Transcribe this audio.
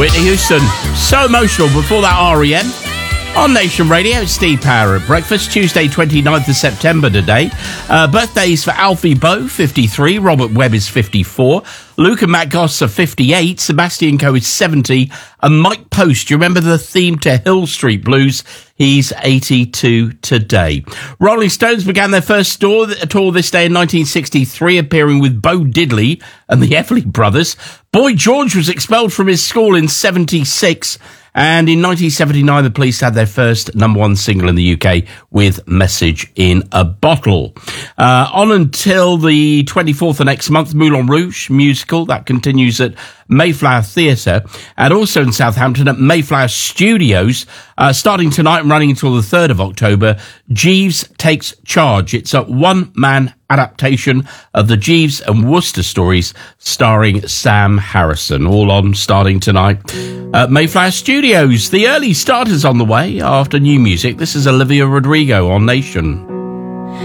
Whitney Houston, so emotional. Before that, R.E.M. On Nation Radio. It's Steve Power at breakfast. Tuesday, 29th of September today. Birthdays for Alfie Boe, 53. Robert Webb is 54. Luke and Matt Goss are 58. Sebastian Coe is 70. And Mike Post, you remember the theme to Hill Street Blues? He's 82 today. Rolling Stones began their first tour this day in 1963, appearing with Bo Diddley and the Everly Brothers. Boy George was expelled from his school in 76. And in 1979, the Police had their first number one single in the UK with Message in a Bottle. On until the 24th of next month, Moulin Rouge musical, that continues at Mayflower Theatre, and also in Southampton at Mayflower Studios, starting tonight and running until the 3rd of October, Jeeves Takes Charge. It's a one-man adaptation of the Jeeves and Wooster stories starring Sam Harrison, all on starting tonight at Mayflower Studios. The early starters on the way after new music. This is Olivia Rodrigo on Nation.